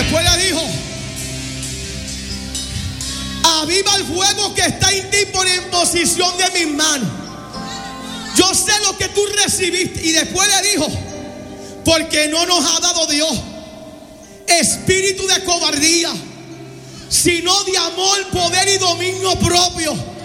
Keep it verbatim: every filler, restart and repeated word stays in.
después le dijo: aviva el fuego que está en ti por imposición de mis manos. Yo sé lo que tú recibiste. Y después le dijo: porque no nos ha dado Dios espíritu de cobardía, sino de amor, poder y dominio propio.